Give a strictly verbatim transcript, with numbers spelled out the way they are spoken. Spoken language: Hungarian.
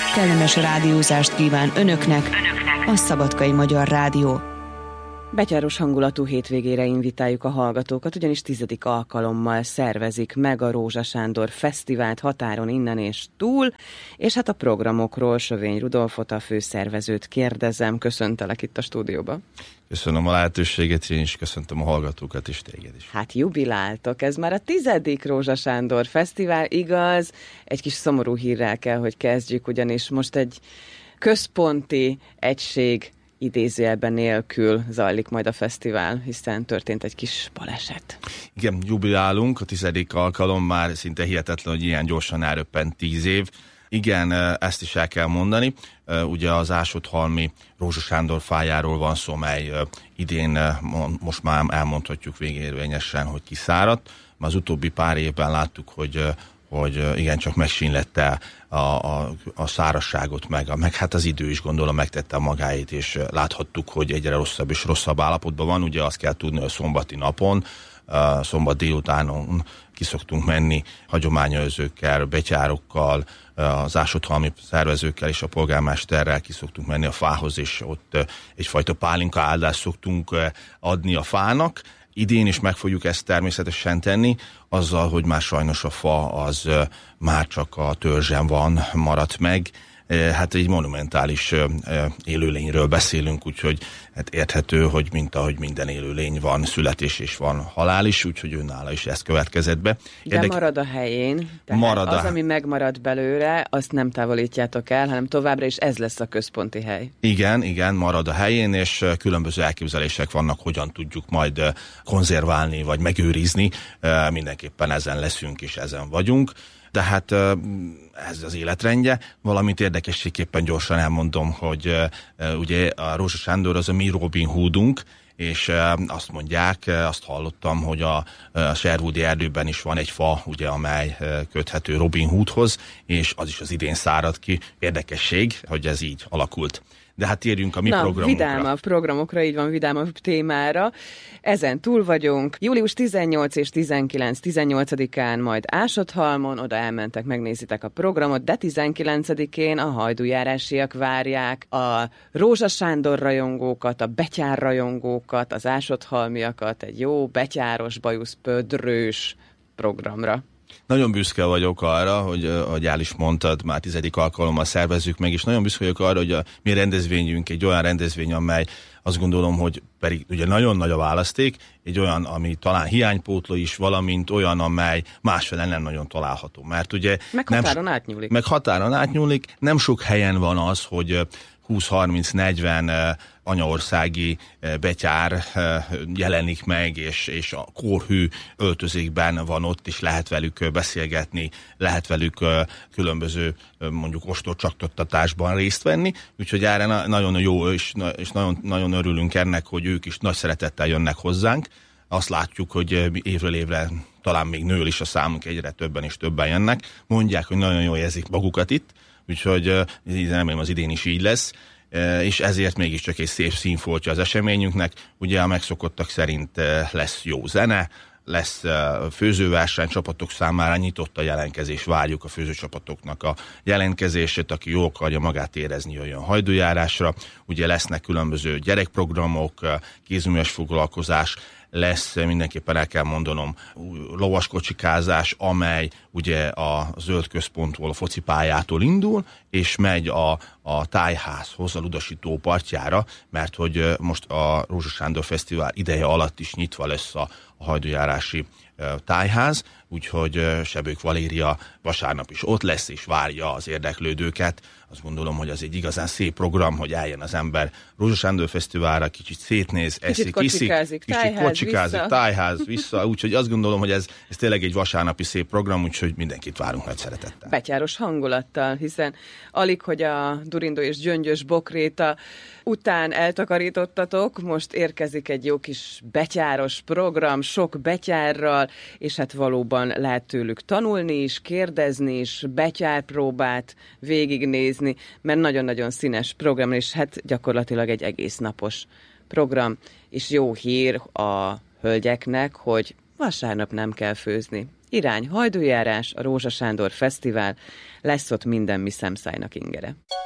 Kellemes rádiózást kíván önöknek, önöknek a Szabadkai Magyar Rádió. Betyáros hangulatú hétvégére invitáljuk a hallgatókat, ugyanis tizedik alkalommal szervezik meg a Rózsa Sándor Fesztivált határon innen és túl, és hát a programokról Sövény Rudolfot, a főszervezőt kérdezem. Köszöntelek itt a stúdióban. Köszönöm a lehetőséget, én is köszöntöm a hallgatókat és téged is. Hát jubiláltok, ez már a tizedik Rózsa Sándor Fesztivál, igaz? Egy kis szomorú hírrel kell, hogy kezdjük, ugyanis most egy központi egység idézőjelben nélkül zajlik majd a fesztivál, hiszen történt egy kis baleset. Igen, jubilálunk, a tizedik alkalom, már szinte hihetetlen, hogy ilyen gyorsan elröppent tíz év. Igen, ezt is el kell mondani. Ugye az Ásodhalmi Rózsa Sándor fájáról van szó, mely idén most már elmondhatjuk végérvényesen, hogy kiszáradt. Már az utóbbi pár évben láttuk, hogy hogy igencsak megsínlette a, a, a szárazságot, meg, meg hát az idő is gondolom megtette a magáét, és láthattuk, hogy egyre rosszabb és rosszabb állapotban van. Ugye azt kell tudni, hogy a szombati napon, a szombat délutánon kiszoktunk menni hagyományőrzőkkel, betyárokkal, az Ásodhalmi szervezőkkel és a polgármesterrel kiszoktunk menni a fához, és ott egyfajta pálinka áldást szoktunk adni a fának. Idén is meg fogjuk ezt természetesen tenni, azzal, hogy már sajnos a fa az már csak a törzsen van, maradt meg. Hát egy monumentális élőlényről beszélünk, úgyhogy hát érthető, hogy mint ahogy minden élőlény van születés és van halál is, úgyhogy őnála is ez következett be. Érdek... De marad a helyén, tehát marad a... az, ami megmarad belőle, azt nem távolítjátok el, hanem továbbra is ez lesz a központi hely. Igen, igen, marad a helyén, és különböző elképzelések vannak, hogyan tudjuk majd konzerválni, vagy megőrizni. Mindenképpen ezen leszünk, és ezen vagyunk. De hát ez az életrendje, valamint érdekességképpen gyorsan elmondom, hogy ugye a Rózsa Sándor az a mi Robin Hoodunk, és azt mondják, azt hallottam, hogy a Sherwoodi erdőben is van egy fa, ugye, amely köthető Robin Hoodhoz, és az is az idén szárad ki. Érdekesség, hogy ez így alakult. De hát térjünk a mi Na, programokra. vidámabb programokra, így van, vidámabb témára. Ezen túl vagyunk. július tizennyolc és tizenkilenc tizennyolcadikán majd Ásodhalmon, oda elmentek, megnézitek a programot, de tizenkilencedikén a hajdújárásiak várják a Rózsa Sándor rajongókat, a betyár rajongókat, az ásodhalmiakat egy jó betyáros, bajuszpödrős programra. Nagyon büszke vagyok arra, hogy, ahogy el is mondtad, már tizedik alkalommal szervezzük meg, és nagyon büszke vagyok arra, hogy a mi rendezvényünk egy olyan rendezvény, amely azt gondolom, hogy pedig ugye nagyon nagy a választék, egy olyan, ami talán hiánypótló is, valamint olyan, amely másfele nem nagyon található. Mert ugye meg határon nem, átnyúlik. Meg határon átnyúlik. Nem sok helyen van az, hogy húsz harminc negyven anyaországi betyár jelenik meg, és, és a kórhű öltözékben van ott, és lehet velük beszélgetni, lehet velük különböző mondjuk ostorcsaktattatásban részt venni, úgyhogy erre nagyon jó, és, és nagyon, nagyon örülünk ennek, hogy ők is nagy szeretettel jönnek hozzánk. Azt látjuk, hogy évről évre talán még nő is a számunk, egyre többen és többen jönnek. Mondják, hogy nagyon jól érzik magukat itt, úgyhogy remélem az idén is így lesz, és ezért mégiscsak egy szép színfoltja az eseményünknek. Ugye a megszokottak szerint lesz jó zene, lesz főzőverseny, csapatok számára nyitott a jelentkezés, várjuk a főzőcsapatoknak a jelentkezését, aki jól akarja magát érezni, jöjjön hajdújárásra. Ugye lesznek különböző gyerekprogramok, kézműves foglalkozás, lesz, mindenképpen el kell mondanom, lovaskocsikázás, amely ugye a zöld központtól, a focipályától indul, és megy a, a tájházhoz, a Ludasító partjára, mert hogy most a Rózsa Sándor Fesztivál ideje alatt is nyitva lesz a, a hajdújárási tájház, úgyhogy Sebők Valéria vasárnap is ott lesz, és várja az érdeklődőket. Azt gondolom, hogy az egy igazán szép program, hogy eljön az ember Rózsa Sándor Fesztiválra, kicsit szétnéz, eszik, iszik, kicsit tájház, kocsikázik, vissza. tájház, vissza, úgyhogy azt gondolom, hogy ez, ez tényleg egy vasárnapi szép program, úgyhogy mindenkit várunk nagy szeretettel. Betyáros hangulattal, hiszen alig, hogy a Durindó és Gyöngyös Bokréta után eltakarítottatok, most érkezik egy jó kis betyáros program, sok betyárral, és hát valóban lehet tőlük tanulni is, kérdezni is, betyárpróbát végignézni, mert nagyon-nagyon színes program, és hát gyakorlatilag egy egész napos program, és jó hír a hölgyeknek, hogy vasárnap nem kell főzni. Irány Hajdújárás, a Rózsa Sándor Fesztivál, lesz ott minden mi szemszájnak ingere.